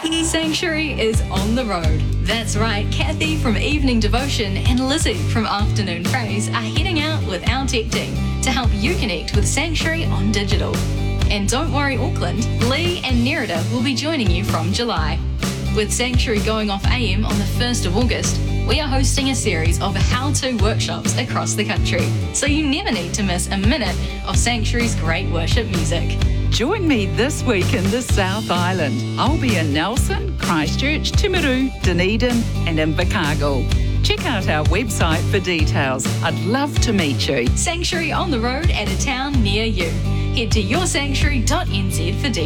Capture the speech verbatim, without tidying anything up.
Sanctuary is on the road. That's right, Kathy from Evening Devotion and Lizzie from Afternoon Praise are heading out with our tech team to help you connect with Sanctuary on digital. And don't worry, Auckland, Lee and Nerida will be joining you from July. With Sanctuary going off A M on the first of August, we are hosting a series of how-to workshops across the country, so you never need to miss a minute of Sanctuary's great worship music. Join me this week in the South Island. I'll be in Nelson, Christchurch, Timaru, Dunedin and Invercargill. Check out our website for details. I'd love to meet you. Sanctuary on the road at a town near you. Head to your sanctuary dot n z for details.